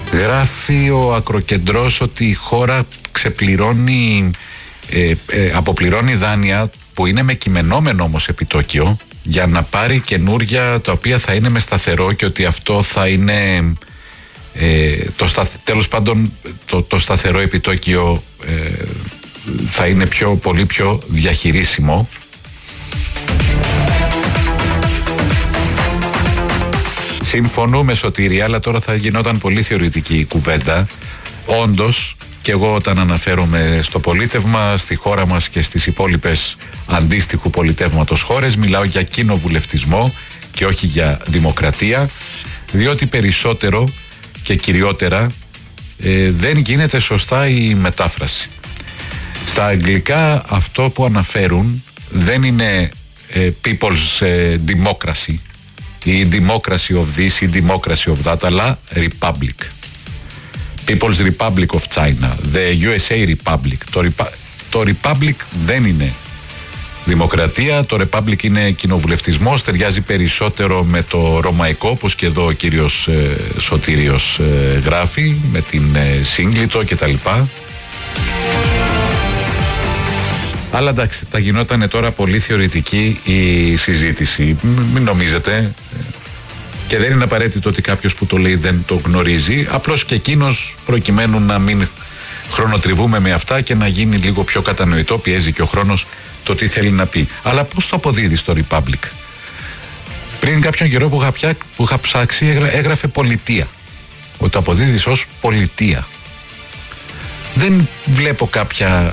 Γράφει ο Ακροκεντρός ότι η χώρα ξεπληρώνει, αποπληρώνει δάνεια που είναι με κειμενόμενο όμως επιτόκιο για να πάρει καινούρια τα οποία θα είναι με σταθερό, και ότι αυτό θα είναι τέλος πάντων το σταθερό επιτόκιο θα είναι πολύ πιο διαχειρίσιμο. Συμφωνούμε, Σωτήρη, αλλά τώρα θα γινόταν πολύ θεωρητική η κουβέντα. Όντως, και εγώ όταν αναφέρομαι στο πολίτευμα, στη χώρα μας και στις υπόλοιπες αντίστοιχου πολιτεύματος χώρες, μιλάω για κοινοβουλευτισμό και όχι για δημοκρατία, διότι περισσότερο και κυριότερα δεν γίνεται σωστά η μετάφραση. Στα αγγλικά αυτό που αναφέρουν δεν είναι people's democracy ή democracy of this ή democracy of that, αλλά republic. People's Republic of China, the USA Republic. Το Republic δεν είναι δημοκρατία, το Republic είναι κοινοβουλευτισμός, ταιριάζει περισσότερο με το ρωμαϊκό, όπως και εδώ ο κύριος Σωτήριος γράφει, με την σύγκλιτο κτλ. Αλλά εντάξει, θα γινόταν τώρα πολύ θεωρητική η συζήτηση. Μην νομίζετε, και δεν είναι απαραίτητο ότι κάποιος που το λέει δεν το γνωρίζει, απλώς και εκείνος, προκειμένου να μην χρονοτριβούμε με αυτά και να γίνει λίγο πιο κατανοητό, πιέζει και ο χρόνος, το τι θέλει να πει. Αλλά πώς το αποδίδει στο Republic? Πριν κάποιον καιρό που είχα ψάξει, έγραφε πολιτεία. Ότι το αποδίδεις ως πολιτεία. Δεν βλέπω κάποια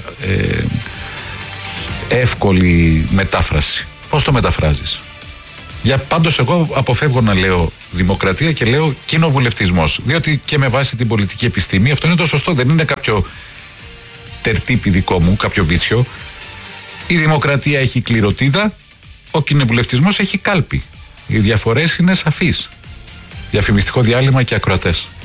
εύκολη μετάφραση. Πώς το μεταφράζεις? Πάντως εγώ αποφεύγω να λέω δημοκρατία και λέω κοινοβουλευτισμός, διότι και με βάση την πολιτική επιστήμη αυτό είναι το σωστό, δεν είναι κάποιο τερτύπι δικό μου, κάποιο βίτσιο. Η δημοκρατία έχει κληροτίδα, ο κοινοβουλευτισμός έχει κάλπη. Οι διαφορές είναι σαφείς. Διαφημιστικό διάλειμμα και ακροατές.